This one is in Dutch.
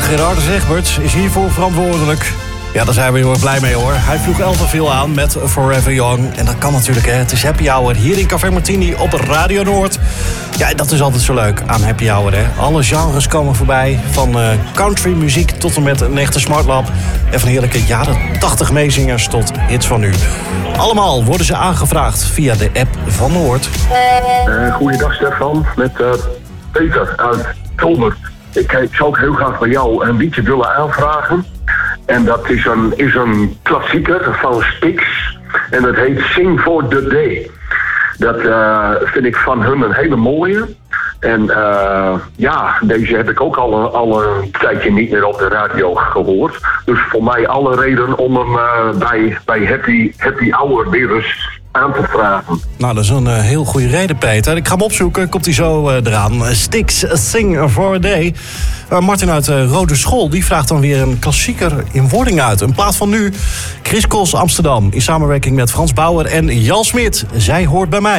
Gerardus Egberts is hiervoor verantwoordelijk. Ja, daar zijn we heel erg blij mee hoor. Hij vroeg Elderville aan met Forever Young. En dat kan natuurlijk, hè. Het is Happy Hour hier in Café Martini op Radio Noord. Ja, dat is altijd zo leuk aan Happy Hour, hè. Alle genres komen voorbij. Van country muziek tot en met een echte smartlap. En van heerlijke jaren 80 meezingers tot hits van nu. Allemaal worden ze aangevraagd via de app van Noord. Goeiedag Stefan, met Peter uit Tolmer. Ik zou ook heel graag bij jou een liedje willen aanvragen. En dat is een klassieker van Styx. En dat heet Sing for the Day. Dat vind ik van hun een hele mooie. En deze heb ik ook al een tijdje niet meer op de radio gehoord. Dus voor mij alle reden om hem bij Happy Hour weer eens aan te vragen. Nou, dat is een heel goede reden, Peter. Ik ga hem opzoeken, komt hij zo eraan. Styx, Sing for a Day. Martin uit Rode School, die vraagt dan weer een klassieker in wording uit. In plaats van nu, Chris Kos Amsterdam. In samenwerking met Frans Bauer en Jan Smit. Zij hoort bij mij.